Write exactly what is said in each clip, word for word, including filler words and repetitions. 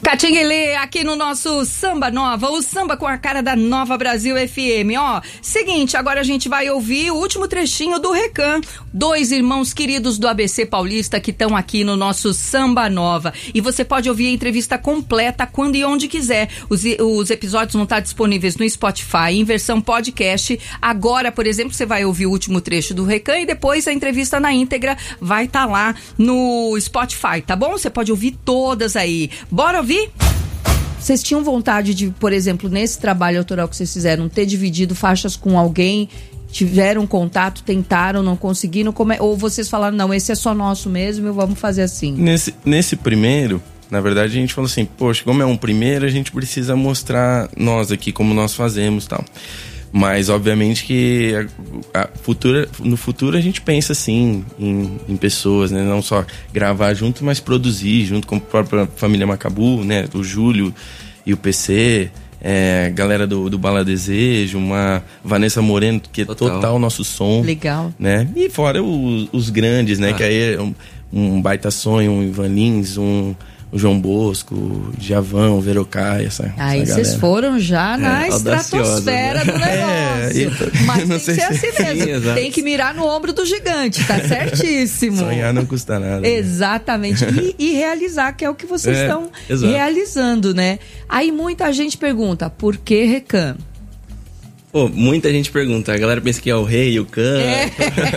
Catinguelê, aqui no nosso Samba Nova, o samba com a cara da Nova Brasil F M. Ó, seguinte, agora a gente vai ouvir o último trechinho do Recan, dois irmãos queridos do A B C Paulista que estão aqui no nosso Samba Nova. E você pode ouvir a entrevista completa quando e onde quiser. Os, os episódios vão estar disponíveis no Spotify em versão podcast. Agora, por exemplo, você vai ouvir o último trecho do Recan e depois a entrevista na íntegra vai estar lá no Spotify, tá bom? Você pode ouvir todas aí. Bora ouvir? Vocês tinham vontade de, por exemplo, nesse trabalho autoral que vocês fizeram, ter dividido faixas com alguém? Tiveram contato, tentaram, não conseguiram? Como é? Ou vocês falaram, não, esse é só nosso mesmo e vamos fazer assim? Nesse, nesse primeiro, na verdade, a gente falou assim, poxa, como é um primeiro, a gente precisa mostrar nós aqui, como nós fazemos e tal. Mas, obviamente, que a, a futura, no futuro a gente pensa, assim, em, em pessoas, né? Não só gravar junto, mas produzir junto com a própria família Macabu, né? O Júlio e o P C, é, galera do, do Bala Desejo, uma Vanessa Moreno, que é total, total nosso som. Legal. Né? E fora os, os grandes, né? Ah. Que aí é um, um Baita Sonho, um Ivan Lins, um... o João Bosco, o Djavan, o Verocai, essa, aí essa vocês foram já na é, estratosfera, né? Do negócio. É, então, mas tem que ser assim mesmo. Sim, tem que mirar no ombro do gigante, tá certíssimo. Sonhar não custa nada. Né? Exatamente. E, e realizar, que é o que vocês é, estão exato. realizando, né? Aí muita gente pergunta, por que Recan? Pô, muita gente pergunta. A galera pensa que é o rei e o Can. É.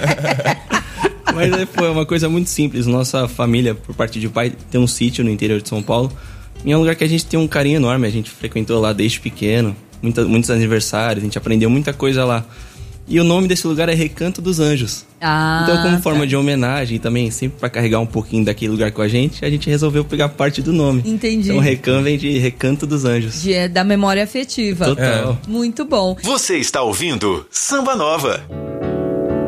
Mas é, pô, é uma coisa muito simples. Nossa família, por parte de pai, tem um sítio no interior de São Paulo. E é um lugar que a gente tem um carinho enorme. A gente frequentou lá desde pequeno. Muita, muitos aniversários, a gente aprendeu muita coisa lá. E o nome desse lugar é Recanto dos Anjos. Ah, então, como tá. forma de homenagem e também sempre para carregar um pouquinho daquele lugar com a gente, a gente resolveu pegar parte do nome. Entendi. Então, Recan vem de Recanto dos Anjos. De, da memória afetiva. Total. É. Muito bom. Você está ouvindo Samba Nova.